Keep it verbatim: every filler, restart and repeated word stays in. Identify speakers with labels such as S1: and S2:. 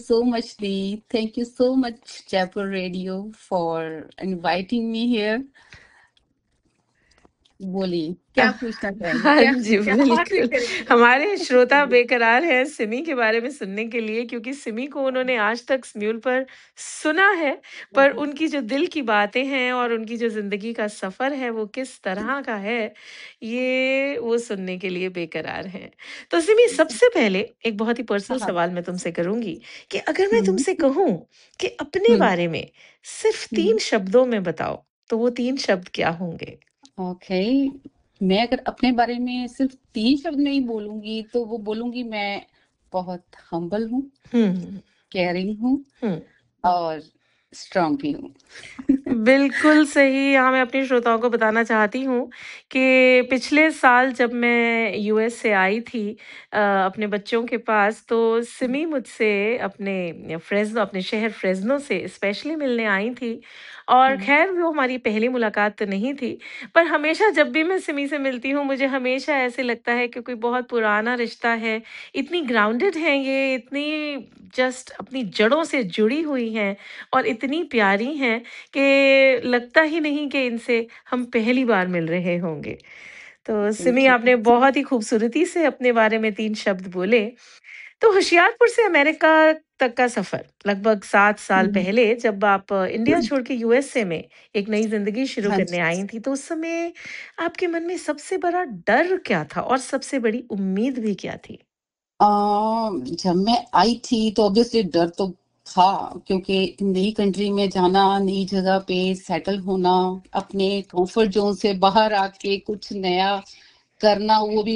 S1: so much, Dee. Thank you so much, Jaipur Radio, for inviting me here. बोलिए क्या
S2: अह,
S1: पूछना चाहेंगे,
S2: हाँ
S1: क्या
S2: जी,
S1: क्या और
S2: बिल्कुल।
S1: करेंगे?
S2: हमारे श्रोता बेकरार हैं सिमी के बारे में सुनने के लिए, क्योंकि सिमी को उन्होंने आज तक स्म्यूल पर सुना है, पर उनकी जो दिल की बातें हैं और उनकी जो ज़िंदगी का सफ़र है, वो किस तरह का है, ये वो सुनने के लिए बेकरार हैं। तो सिमी, सबसे पहले एक बहुत ही पर्सनल
S1: हाँ,
S2: सवाल मैं तुमसे करूँगी कि अगर मैं
S1: हम्म,
S2: तुमसे कहूँ कि अपने
S1: हम्म,
S2: बारे में सिर्फ़ तीन
S1: हम्म,
S2: शब्दों में बताओ, तो वो तीन शब्द क्या होंगे?
S1: ओके। मैं अगर अपने बारे में सिर्फ तीन शब्द में ही बोलूंगी तो वो बोलूंगी मैं बहुत हम्बल हूँ,
S2: हुँ,
S1: केयरिंग हूँ
S2: हुँ।
S1: और स्ट्रांग भी हूँ।
S2: बिल्कुल सही। यहाँ मैं अपने श्रोताओं को बताना चाहती हूँ कि पिछले साल जब मैं यूएस से आई थी अ, अपने बच्चों के पास, तो सिमी मुझसे अपने फ्रेज़्नो अपने शहर फ्रेज़्नो से स्पेशली मिलने आई थी। और
S1: हम्म,
S2: ख़ैर वो हमारी पहली मुलाकात तो नहीं थी, पर हमेशा जब भी मैं सिमी से मिलती हूँ, मुझे हमेशा ऐसे लगता है कि कोई बहुत पुराना रिश्ता है। इतनी ग्राउंडेड हैं ये, इतनी जस्ट अपनी जड़ों से जुड़ी हुई हैं और इतनी प्यारी हैं कि लगता ही नहीं कि इनसे हम पहली बार मिल रहे होंगे। तो सिमी,
S1: थैंक यू।
S2: आपने बहुत ही खूबसूरती से अपने बारे में तीन शब्द बोले। तो होशियारपुर से अमेरिका तक का सफ़र लगभग सात साल
S1: हम्म,
S2: पहले, जब आप इंडिया छोड़ के यूएसए में एक नई ज़िंदगी शुरू
S1: हाँ
S2: करने
S1: जी।
S2: आई थी, तो उस समय आपके मन में सबसे बड़ा डर क्या था और सबसे बड़ी उम्मीद भी क्या थी?
S1: अ, जब मैं आई थी तो ऑब्वियसली डर तो था, क्योंकि नई कंट्री में जाना, नई जगह पे सेटल होना, अपने कंफर्ट जोन से बाहर आके कुछ नया करना, वो भी